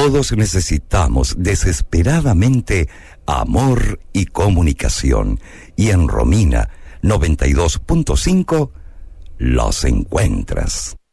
Todos necesitamos desesperadamente amor y comunicación. Y en Romina 92.5 los encuentras.